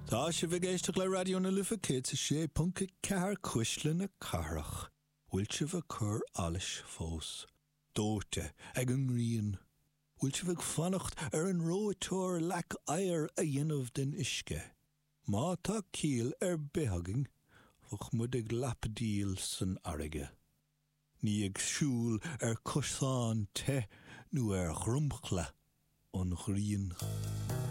Tá sé bhgéisteach le radio na Lifa Kids sé punca cear cuisle na carach. Bhfuil se bh alles fós. Dóte ag an rion. Bhfuil se bh fannacht an róitóir lec air a dhéanamh den isce. Má tá cíl behaging, fach mud ag lapdíl san airige. Ní ag siúl cosán te nó grumchla an rion.